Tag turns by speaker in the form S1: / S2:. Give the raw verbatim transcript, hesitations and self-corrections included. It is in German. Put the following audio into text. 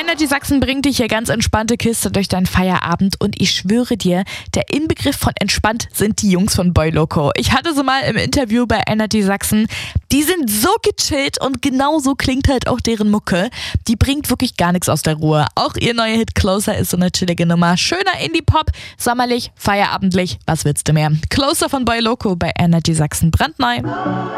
S1: Energy Sachsen bringt dich hier ganz entspannte Kiste durch deinen Feierabend und ich schwöre dir, der Inbegriff von entspannt sind die Jungs von Boy Loco. Ich hatte sie mal im Interview bei Energy Sachsen. Die sind so gechillt und genau so klingt halt auch deren Mucke. Die bringt wirklich gar nichts aus der Ruhe. Auch ihr neuer Hit Closer ist so eine chillige Nummer. Schöner Indie-Pop, sommerlich, feierabendlich, was willst du mehr? Closer von Boy Loco bei Energy Sachsen, brandneu.